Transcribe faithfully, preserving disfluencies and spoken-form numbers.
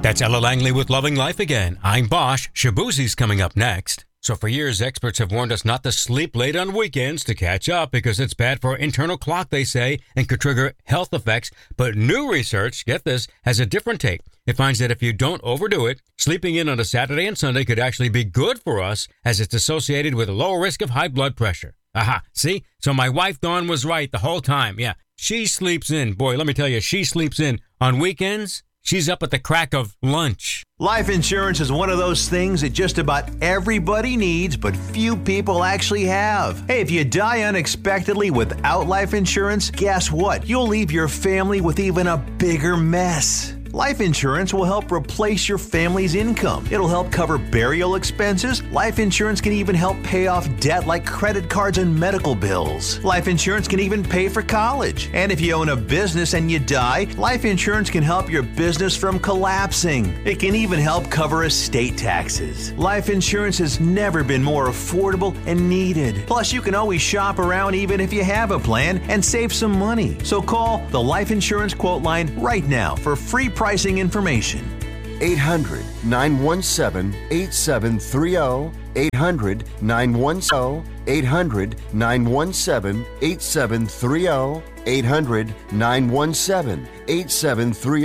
That's Ella Langley with Loving Life Again. I'm Bosch. Shabuzi's coming up next. So for years, experts have warned us not to sleep late on weekends to catch up because it's bad for our internal clock, they say, and could trigger health effects. But new research, get this, has a different take. It finds that if you don't overdo it, sleeping in on a Saturday and Sunday could actually be good for us as it's associated with a lower risk of high blood pressure. Aha, see? So my wife Dawn was right the whole time. Yeah, she sleeps in. Boy, let me tell you, she sleeps in. On weekends, she's up at the crack of lunch. Life insurance is one of those things that just about everybody needs, but few people actually have. Hey, if you die unexpectedly without life insurance, guess what? You'll leave your family with even a bigger mess. Life insurance will help replace your family's income. It'll help cover burial expenses. Life insurance can even help pay off debt like credit cards and medical bills. Life insurance can even pay for college. And if you own a business and you die, life insurance can help your business from collapsing. It can even help cover estate taxes. Life insurance has never been more affordable and needed. Plus, you can always shop around even if you have a plan and save some money. So call the Life Insurance Quote Line right now for free pricing information. eight hundred, nine one seven, eight seven three zero. eight hundred, nine one seven, eight hundred, nine one seven, eight seven three zero. eight hundred, nine one seven, eight seven three zero.